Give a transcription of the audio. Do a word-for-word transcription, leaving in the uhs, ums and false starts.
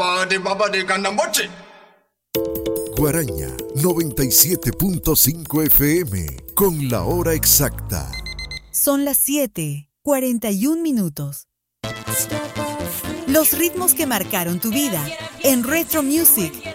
Guaraña noventa y siete punto cinco F M con la hora exacta. Son las siete, cuarenta y un minutos. Los ritmos que marcaron tu vida en Retro Music.